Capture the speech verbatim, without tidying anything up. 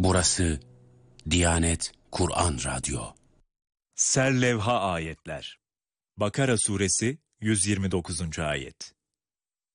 Burası Diyanet Kur'an Radyo. Serlevha ayetler. Bakara suresi yüz yirmi dokuzuncu ayet.